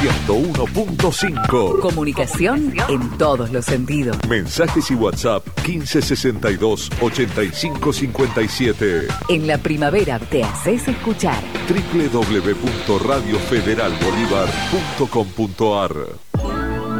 101.5. Comunicación en todos los sentidos. Mensajes y WhatsApp 1562-8557. En la primavera te haces escuchar. www.radiofederalbolívar.com.ar